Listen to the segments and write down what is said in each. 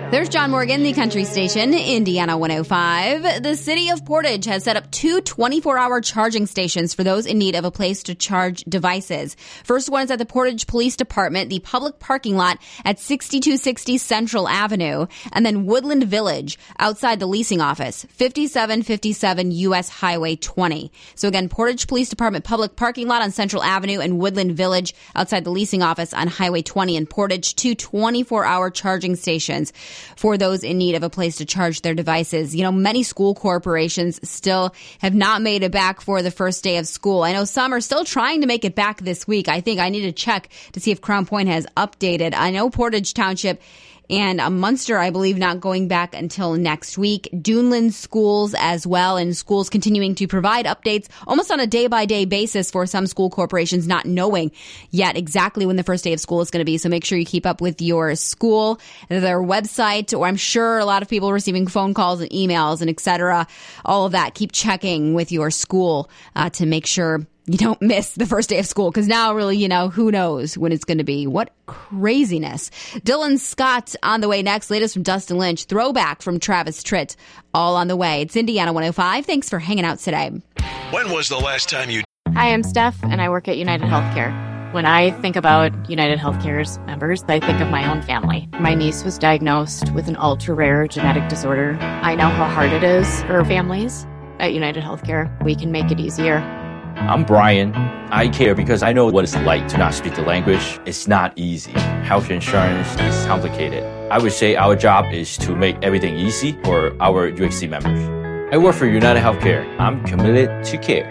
There's John Morgan, the country station, Indiana 105. The city of Portage has set up 2 24-hour charging stations for those in need of a place to charge devices. First one is at the Portage Police Department, the public parking lot at 6260 Central Avenue, and then Woodland Village outside the leasing office, 5757 U.S. Highway 20. So again, Portage Police Department public parking lot on Central Avenue and Woodland Village outside the leasing office on Highway 20 in Portage, 2 24-hour charging stations for those in need of a place to charge their devices. You know, many school corporations still have not made it back for the first day of school. I know some are still trying to make it back this week. I think I need to check to see if Crown Point has updated. I know Portage Township and Munster, I believe, not going back until next week. Duneland schools as well, and schools continuing to provide updates almost on a day-by-day basis for some school corporations, not knowing yet exactly when the first day of school is going to be. So make sure you keep up with your school, their website, or I'm sure a lot of people receiving phone calls and emails and et cetera. All of that. Keep checking with your school to make sure you don't miss the first day of school, because now really, you know, who knows when it's going to be. What craziness. Dylan Scott on the way next. Latest from Dustin Lynch. Throwback from Travis Tritt. All on the way. It's Indiana 105. Thanks for hanging out today. When was the last time you... Hi, I'm Steph, and I work at United Healthcare. When I think about United Healthcare's members, I think of my own family. My niece was diagnosed with an ultra-rare genetic disorder. I know how hard it is for families. At United Healthcare, we can make it easier. I'm Brian. I care because I know what it's like to not speak the language. It's not easy. Health insurance is complicated. I would say our job is to make everything easy for our UHC members. I work for United Healthcare. I'm committed to care.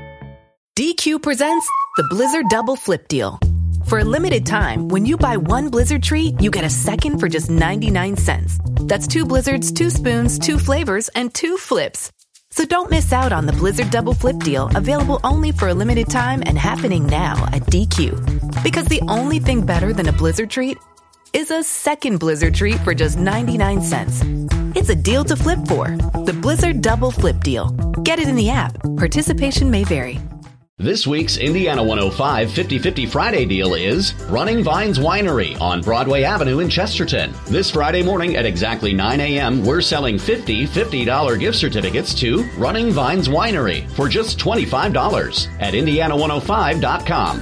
DQ presents the Blizzard Double Flip Deal. For a limited time, when you buy one Blizzard treat, you get a second for just 99 cents. That's 2 Blizzards, 2 spoons, 2 flavors, and 2 flips. So don't miss out on the Blizzard Double Flip Deal, available only for a limited time and happening now at DQ. Because the only thing better than a Blizzard treat is a second Blizzard treat for just 99 cents. It's a deal to flip for. The Blizzard Double Flip Deal. Get it in the app. Participation may vary. This week's Indiana 105 50-50 Friday deal is Running Vines Winery on Broadway Avenue in Chesterton. This Friday morning at exactly 9 a.m., we're selling $50 gift certificates to Running Vines Winery for just $25 at Indiana105.com.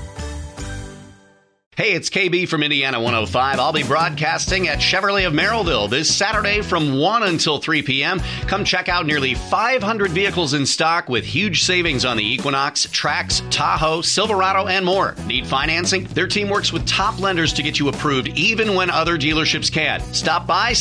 Hey, it's KB from Indiana 105. I'll be broadcasting at Chevrolet of Merrillville this Saturday from 1 until 3 p.m. Come check out nearly 500 vehicles in stock with huge savings on the Equinox, Trax, Tahoe, Silverado, and more. Need financing? Their team works with top lenders to get you approved even when other dealerships can't. Stop by,